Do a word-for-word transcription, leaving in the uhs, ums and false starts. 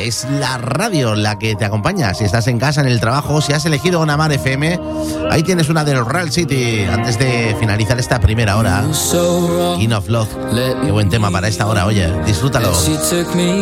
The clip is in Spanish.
es la radio la que te acompaña. Si estás en casa, en el trabajo, si has elegido Onamar F M, ahí tienes una de los Real City. Antes de finalizar esta primera hora, King of Love. Qué buen tema para esta hora, oye, disfrútalo.